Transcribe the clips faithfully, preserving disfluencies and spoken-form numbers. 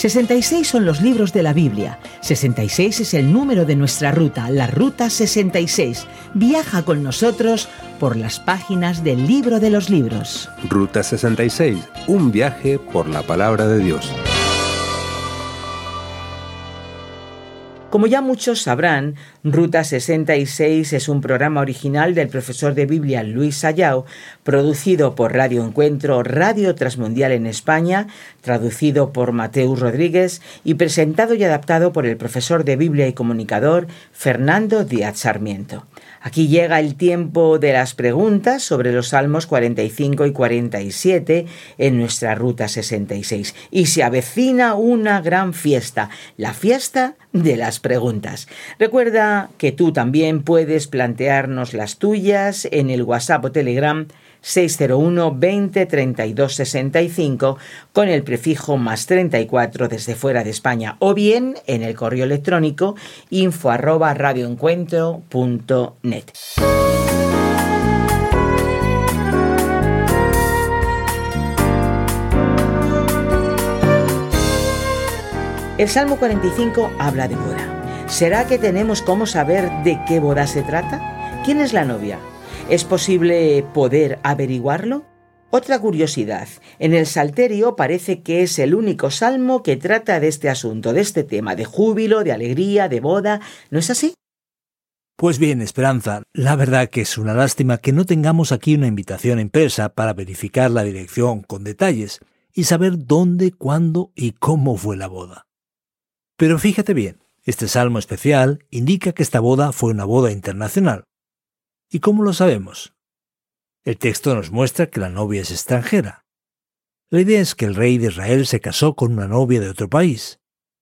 sesenta y seis son los libros de la Biblia. sesenta y seis es el número de nuestra ruta, la Ruta sesenta y seis. Viaja con nosotros por las páginas del libro de los libros. Ruta sesenta y seis, un viaje por la palabra de Dios. Como ya muchos sabrán, Ruta sesenta y seis es un programa original del profesor de Biblia Luis Sayao, producido por Radio Encuentro, Radio Transmundial en España, traducido por Mateus Rodríguez y presentado y adaptado por el profesor de Biblia y comunicador Fernando Díaz Sarmiento. Aquí llega el tiempo de las preguntas sobre los Salmos cuarenta y cinco y cuarenta y siete en nuestra Ruta sesenta y seis. Y se avecina una gran fiesta, la fiesta de las preguntas. Recuerda que tú también puedes plantearnos las tuyas en el WhatsApp o Telegram seis cero uno veinte treinta y dos sesenta y cinco con el prefijo más treinta y cuatro desde fuera de España, o bien en el correo electrónico info arroba radioencuentro punto net. El Salmo cuarenta y cinco habla de boda. ¿Será que tenemos cómo saber de qué boda se trata? ¿Quién es la novia? ¿Es posible poder averiguarlo? Otra curiosidad, en el Salterio parece que es el único salmo que trata de este asunto, de este tema, de júbilo, de alegría, de boda. ¿No es así? Pues bien, Esperanza, la verdad que es una lástima que no tengamos aquí una invitación impresa para verificar la dirección con detalles y saber dónde, cuándo y cómo fue la boda. Pero fíjate bien, este salmo especial indica que esta boda fue una boda internacional. ¿Y cómo lo sabemos? El texto nos muestra que la novia es extranjera. La idea es que el rey de Israel se casó con una novia de otro país.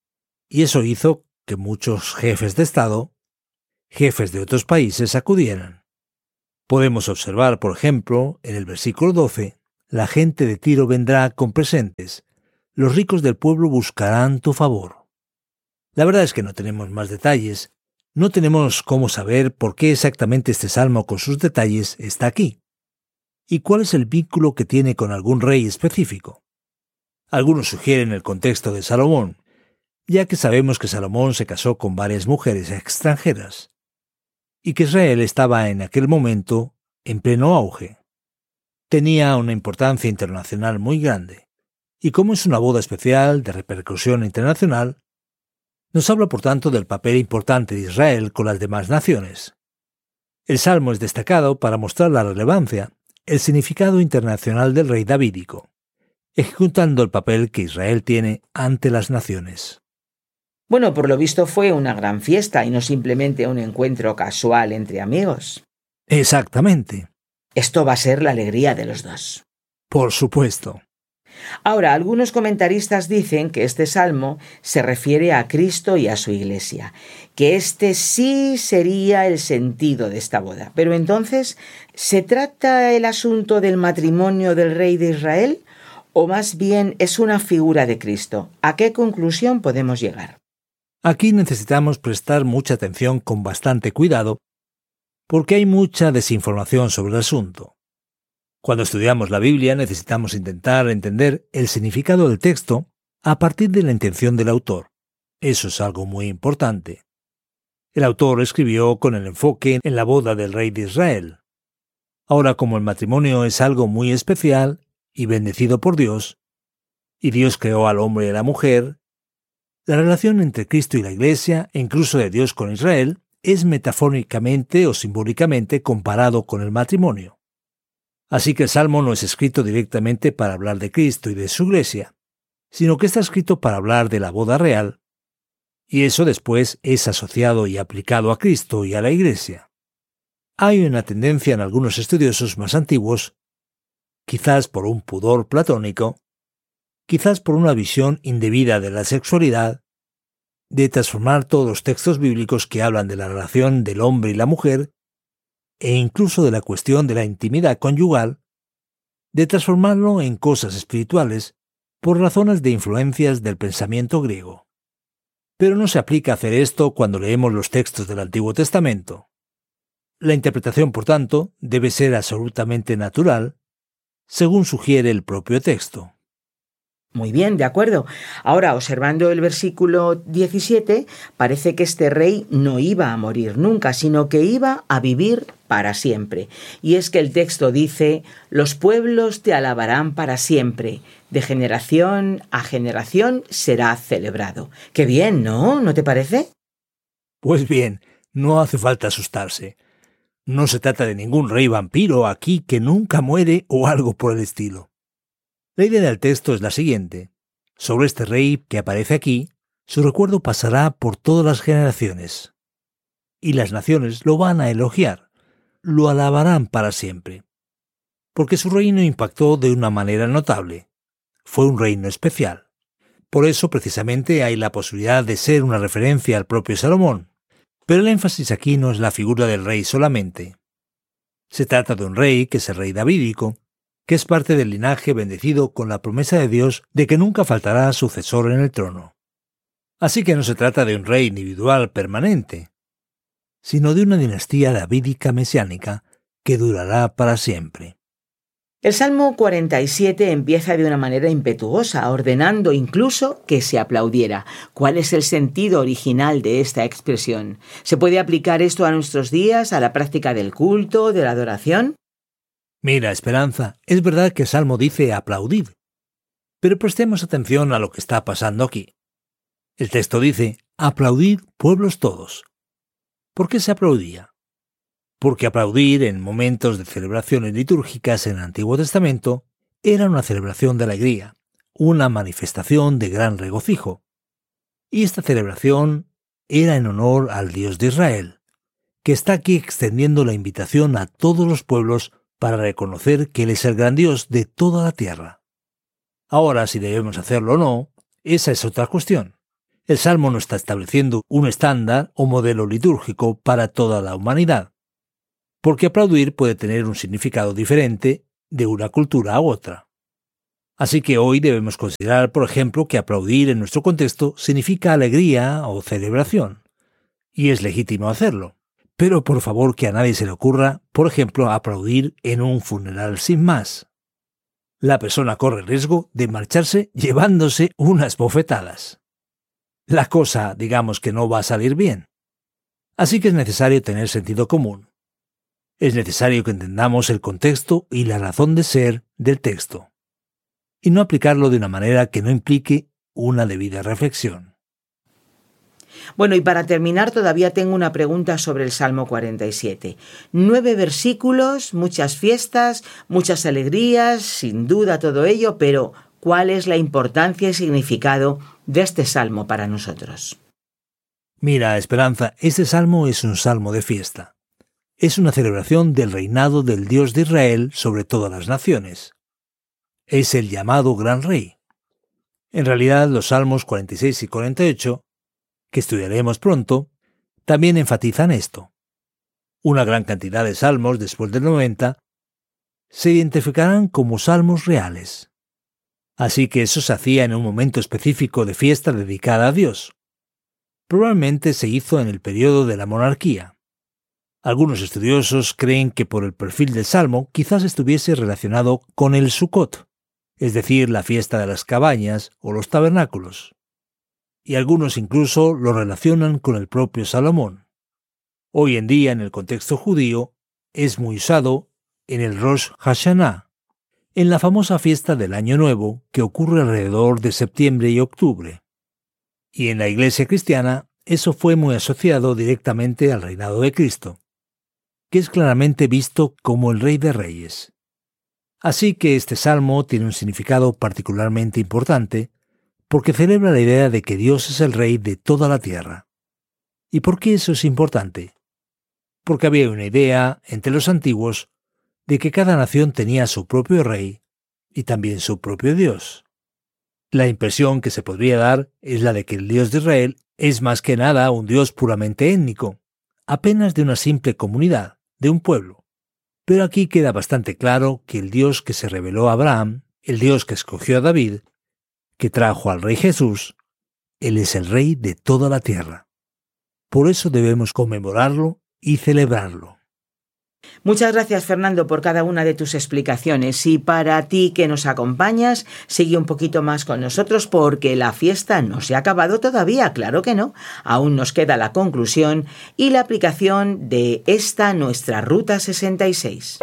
Y eso hizo que muchos jefes de Estado, jefes de otros países, acudieran. Podemos observar, por ejemplo, en el versículo doce, la gente de Tiro vendrá con presentes, los ricos del pueblo buscarán tu favor. La verdad es que no tenemos más detalles. No tenemos cómo saber por qué exactamente este salmo con sus detalles está aquí. ¿Y cuál es el vínculo que tiene con algún rey específico? Algunos sugieren el contexto de Salomón, ya que sabemos que Salomón se casó con varias mujeres extranjeras, y que Israel estaba en aquel momento en pleno auge. Tenía una importancia internacional muy grande, y como es una boda especial de repercusión internacional, nos habla por tanto del papel importante de Israel con las demás naciones. El salmo es destacado para mostrar la relevancia, el significado internacional del rey davídico, ejecutando el papel que Israel tiene ante las naciones. Bueno, por lo visto fue una gran fiesta y no simplemente un encuentro casual entre amigos. Exactamente. Esto va a ser la alegría de los dos. Por supuesto. Ahora, algunos comentaristas dicen que este salmo se refiere a Cristo y a su iglesia, que este sí sería el sentido de esta boda. Pero entonces, ¿se trata el asunto del matrimonio del rey de Israel o más bien es una figura de Cristo? ¿A qué conclusión podemos llegar? Aquí necesitamos prestar mucha atención con bastante cuidado, porque hay mucha desinformación sobre el asunto. Cuando estudiamos la Biblia necesitamos intentar entender el significado del texto a partir de la intención del autor. Eso es algo muy importante. El autor escribió con el enfoque en la boda del rey de Israel. Ahora, como el matrimonio es algo muy especial y bendecido por Dios, y Dios creó al hombre y a la mujer, la relación entre Cristo y la Iglesia, e incluso de Dios con Israel, es metafóricamente o simbólicamente comparado con el matrimonio. Así que el Salmo no es escrito directamente para hablar de Cristo y de su Iglesia, sino que está escrito para hablar de la boda real, y eso después es asociado y aplicado a Cristo y a la Iglesia. Hay una tendencia en algunos estudiosos más antiguos, quizás por un pudor platónico, quizás por una visión indebida de la sexualidad, de transformar todos los textos bíblicos que hablan de la relación del hombre y la mujer, e incluso de la cuestión de la intimidad conyugal, de transformarlo en cosas espirituales por razones de influencias del pensamiento griego. Pero no se aplica hacer esto cuando leemos los textos del Antiguo Testamento. La interpretación, por tanto, debe ser absolutamente natural, según sugiere el propio texto. Muy bien, de acuerdo. Ahora, observando el versículo diecisiete, parece que este rey no iba a morir nunca, sino que iba a vivir para siempre. Y es que el texto dice: los pueblos te alabarán para siempre, de generación a generación será celebrado. ¡Qué bien!, ¿no? ¿No te parece? Pues bien, no hace falta asustarse. No se trata de ningún rey vampiro aquí que nunca muere o algo por el estilo. La idea del texto es la siguiente. Sobre este rey que aparece aquí, su recuerdo pasará por todas las generaciones. Y las naciones lo van a elogiar, lo alabarán para siempre. Porque su reino impactó de una manera notable. Fue un reino especial. Por eso, precisamente, hay la posibilidad de ser una referencia al propio Salomón. Pero el énfasis aquí no es la figura del rey solamente. Se trata de un rey que es el rey davídico, que es parte del linaje bendecido con la promesa de Dios de que nunca faltará sucesor en el trono. Así que no se trata de un rey individual permanente, sino de una dinastía davídica mesiánica que durará para siempre. El Salmo cuarenta y siete empieza de una manera impetuosa, ordenando incluso que se aplaudiera. ¿Cuál es el sentido original de esta expresión? ¿Se puede aplicar esto a nuestros días, a la práctica del culto, de la adoración? Mira, Esperanza, es verdad que el Salmo dice aplaudid, pero prestemos atención a lo que está pasando aquí. El texto dice, aplaudid pueblos todos. ¿Por qué se aplaudía? Porque aplaudir en momentos de celebraciones litúrgicas en el Antiguo Testamento era una celebración de alegría, una manifestación de gran regocijo. Y esta celebración era en honor al Dios de Israel, que está aquí extendiendo la invitación a todos los pueblos para reconocer que Él es el gran Dios de toda la tierra. Ahora, si debemos hacerlo o no, esa es otra cuestión. El Salmo no está estableciendo un estándar o modelo litúrgico para toda la humanidad, porque aplaudir puede tener un significado diferente de una cultura a otra. Así que hoy debemos considerar, por ejemplo, que aplaudir en nuestro contexto significa alegría o celebración, y es legítimo hacerlo. Pero por favor que a nadie se le ocurra, por ejemplo, aplaudir en un funeral sin más. La persona corre el riesgo de marcharse llevándose unas bofetadas. La cosa, digamos que no va a salir bien. Así que es necesario tener sentido común. Es necesario que entendamos el contexto y la razón de ser del texto, y no aplicarlo de una manera que no implique una debida reflexión. Bueno, y para terminar todavía tengo una pregunta sobre el Salmo cuarenta y siete. Nueve versículos, muchas fiestas, muchas alegrías, sin duda todo ello, pero ¿cuál es la importancia y significado de este Salmo para nosotros? Mira, Esperanza, este Salmo es un salmo de fiesta. Es una celebración del reinado del Dios de Israel sobre todas las naciones. Es el llamado Gran Rey. En realidad, los Salmos cuarenta y seis y cuarenta y ocho, que estudiaremos pronto, también enfatizan esto. Una gran cantidad de salmos, después del noventa, se identificarán como salmos reales. Así que eso se hacía en un momento específico de fiesta dedicada a Dios. Probablemente se hizo en el periodo de la monarquía. Algunos estudiosos creen que por el perfil del salmo quizás estuviese relacionado con el Sukkot, es decir, la fiesta de las cabañas o los tabernáculos. Y algunos incluso lo relacionan con el propio Salomón. Hoy en día, en el contexto judío, es muy usado en el Rosh Hashanah, en la famosa fiesta del Año Nuevo que ocurre alrededor de septiembre y octubre. Y en la Iglesia cristiana, eso fue muy asociado directamente al reinado de Cristo, que es claramente visto como el Rey de Reyes. Así que este salmo tiene un significado particularmente importante, porque celebra la idea de que Dios es el Rey de toda la tierra. ¿Y por qué eso es importante? Porque había una idea entre los antiguos de que cada nación tenía su propio rey y también su propio Dios. La impresión que se podría dar es la de que el Dios de Israel es más que nada un Dios puramente étnico, apenas de una simple comunidad, de un pueblo. Pero aquí queda bastante claro que el Dios que se reveló a Abraham, el Dios que escogió a David, que trajo al Rey Jesús, Él es el Rey de toda la tierra. Por eso debemos conmemorarlo y celebrarlo. Muchas gracias, Fernando, por cada una de tus explicaciones. Y para ti que nos acompañas, sigue un poquito más con nosotros porque la fiesta no se ha acabado todavía, claro que no. Aún nos queda la conclusión y la aplicación de esta nuestra Ruta sesenta y seis.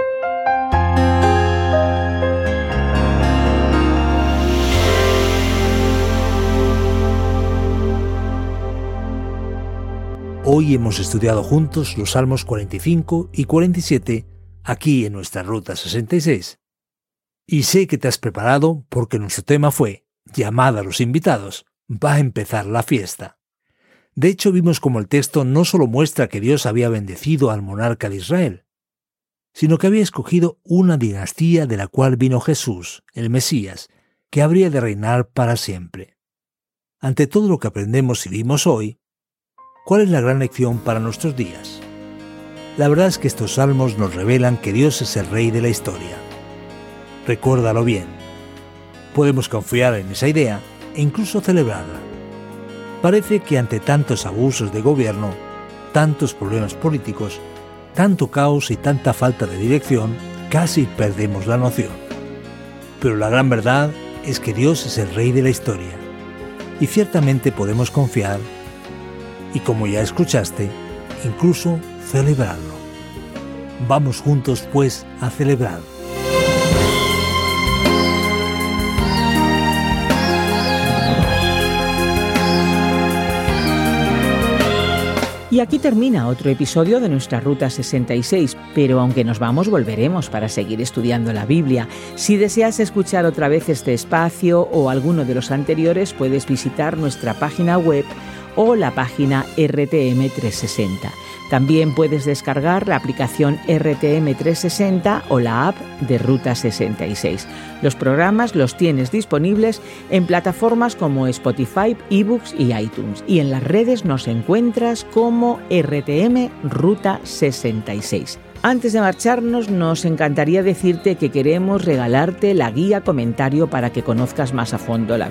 Hoy hemos estudiado juntos los Salmos cuarenta y cinco y cuarenta y siete aquí en nuestra Ruta sesenta y seis. Y sé que te has preparado porque nuestro tema fue llamada a los invitados, va a empezar la fiesta. De hecho, vimos como el texto no solo muestra que Dios había bendecido al monarca de Israel, sino que había escogido una dinastía de la cual vino Jesús, el Mesías, que habría de reinar para siempre. Ante todo lo que aprendemos y vimos hoy, ¿cuál es la gran lección para nuestros días? La verdad es que estos salmos nos revelan que Dios es el Rey de la historia. Recuérdalo bien. Podemos confiar en esa idea e incluso celebrarla. Parece que ante tantos abusos de gobierno, tantos problemas políticos, tanto caos y tanta falta de dirección, casi perdemos la noción. Pero la gran verdad es que Dios es el Rey de la historia. Y ciertamente podemos confiar y, como ya escuchaste, incluso celebrarlo. Vamos juntos, pues, a celebrar. Y aquí termina otro episodio de nuestra Ruta sesenta y seis, pero aunque nos vamos, volveremos para seguir estudiando la Biblia. Si deseas escuchar otra vez este espacio o alguno de los anteriores, puedes visitar nuestra página web o la página R T M trescientos sesenta. También puedes descargar la aplicación R T M trescientos sesenta o la app de Ruta sesenta y seis. Los programas los tienes disponibles en plataformas como Spotify, eBooks y iTunes. Y en las redes nos encuentras como R T M Ruta sesenta y seis. Antes de marcharnos, nos encantaría decirte que queremos regalarte la guía comentario para que conozcas más a fondo la